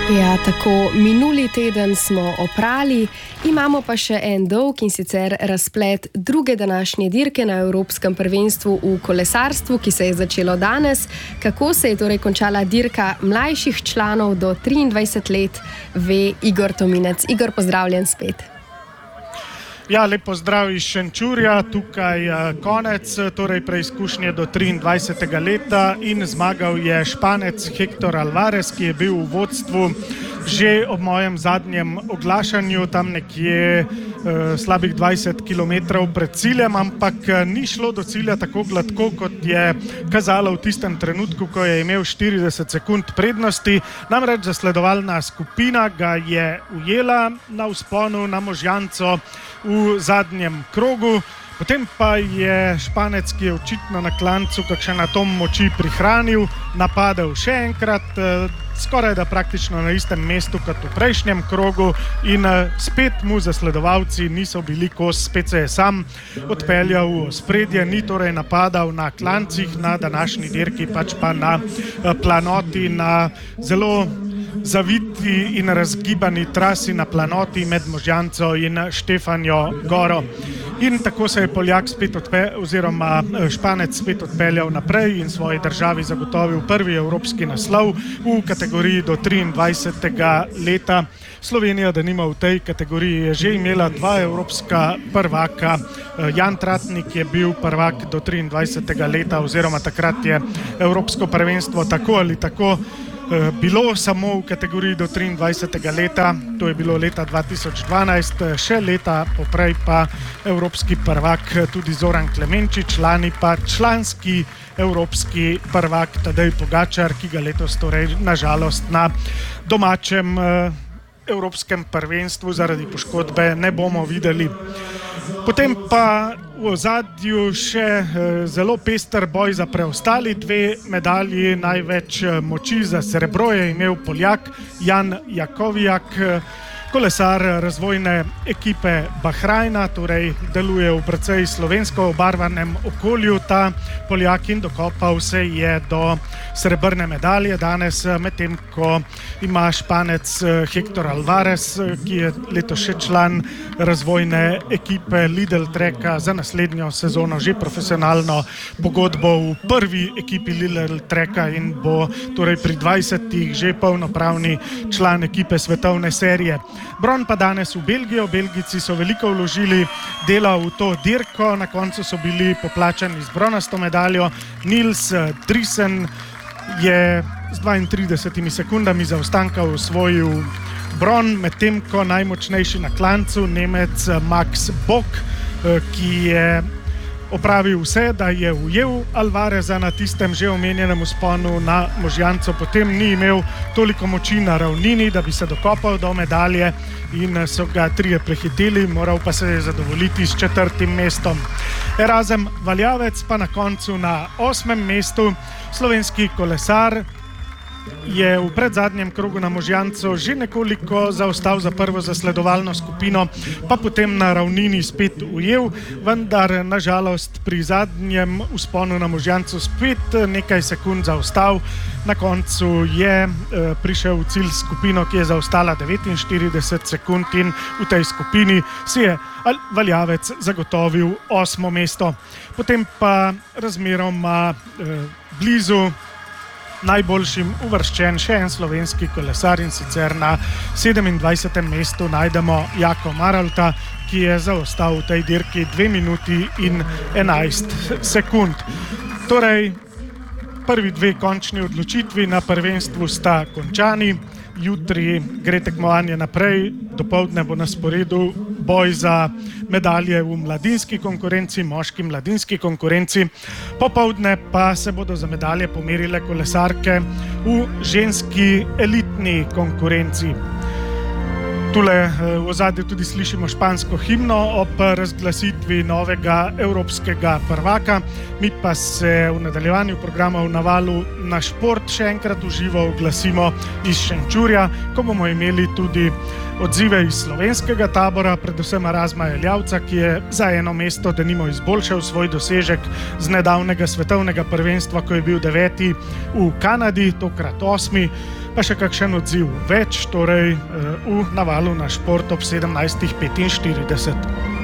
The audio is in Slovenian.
Ja, tako minuli teden smo oprali, imamo pa še en dolg in sicer razplet druge današnje dirke na Evropskem prvenstvu v kolesarstvu, ki se je začelo danes. Kako se je torej končala dirka mlajših članov do 23 let, ve Igor Tominec. Igor, pozdravljen spet. Ja, lep pozdrav iz Šenčurja, tukaj konec, torej preizkušnje do 23. leta in zmagal je Španec Hector Alvarez, ki je bil v vodstvu že ob mojem zadnjem oglašanju, tam nekje slabih 20 km pred ciljem, ampak ni šlo do cilja tako gladko, kot je kazalo v tistem trenutku, ko je imel 40 sekund prednosti. Namreč zasledovalna skupina ga je ujela na vzponu na Možjanco v zadnjem krogu. Potem pa je Španec, ki je očitno na klancu kakšen atom moči prihranil, napadel še enkrat, skoraj da praktično na istem mestu kot v prejšnjem krogu in spet mu zasledovalci niso bili kos, spet se je sam odpeljal v ospredje, ni torej napadal na klancih na današnji dirki, pač pa na planoti, na zelo zaviti in razgibani trasi na planoti med Možjanco in Štefanjo goro. In tako se je Poljak spet Španec spet odpeljal naprej in svoji državi zagotovil prvi evropski naslov v kategoriji do 23. leta. Slovenija, denimo v tej kategoriji, je že imela dva evropska prvaka. Jan Tratnik je bil prvak do 23. leta oziroma takrat je evropsko prvenstvo tako ali tako bilo samo v kategoriji do 23. leta, to je bilo leta 2012, še leta poprej pa evropski prvak tudi Zoran Klemenčič, lani pa članski evropski prvak Tadej Pogačar, ki ga letos torej nažalost na domačem evropskem prvenstvu zaradi poškodbe ne bomo videli. Potem pa v ozadju še zelo pester boj za preostali dve medalji. Največ moči za srebro je imel Poljak Jan Jakovijak, kolesar razvojne ekipe Bahrajna, torej deluje v precej slovensko obarvanem okolju ta Poljak in dokopal se je do srebrne medalje danes, medtem ko ima Španec Hector Alvarez, ki je letos še član razvojne ekipe Lidl Treka, za naslednjo sezono že profesionalno pogodbo v prvi ekipi Lidl Treka in bo torej pri 20 že polnopravni član ekipe svetovne serije. Bron pa danes v Belgijo. Belgijci so veliko vložili dela v to dirko, na koncu so bili poplačani z bronasto medaljo. Nils Driesen je z 32 sekundami zaostanka osvojil bron, medtem ko najmočnejši na klancu Nemec Max Bock, ki je opravil vse, da je ujel Alvareza na tistem že omenjenem vzponu na Možjanco, potem ni imel toliko moči na ravnini, da bi se dokopal do medalje in so ga trije prehiteli, moral pa se je zadovoljiti s 4. mestom. Erazem Valjavec pa na koncu na 8. mestu. Slovenski kolesar je v predzadnjem krogu na Možjanco že nekoliko zaostal za prvo zasledovalno skupino, pa potem na ravnini spet ujel, vendar nažalost pri zadnjem vzponu na Možjanco spet nekaj sekund zaostal. Na koncu je prišel v cilj skupino, ki je zaostala 49 sekund in v tej skupini si je Valjavec zagotovil 8. mesto. Potem pa razmeroma blizu najboljšim uvrščen še en slovenski kolesar in sicer na 27. mestu najdemo Jako Maralta, ki je zaostal v tej dirki 2 minuti in 11 sekund. Torej, prvi dve končni odločitvi na prvenstvu sta končani. Jutri gre tekmovanje naprej, dopoldne bo na sporedu boj za medalje v mladinski konkurenci, moški mladinski konkurenci, popoldne pa se bodo za medalje pomerile kolesarke v ženski elitni konkurenci. Tule v ozadju tudi slišimo špansko himno ob razglasitvi novega evropskega prvaka. Mi pa se v nadaljevanju programa v Navalu na šport še enkrat v živo oglasimo iz Šenčurja, ko bomo imeli tudi odzive iz slovenskega tabora, predvsem Razma Jeljavca, ki je za eno mesto denimo izboljšal svoj dosežek z nedavnega svetovnega prvenstva, ko je bil 9. v Kanadi, tokrat 8. pa še kakšen odziv več, torej v navalu na šport ob 17:45.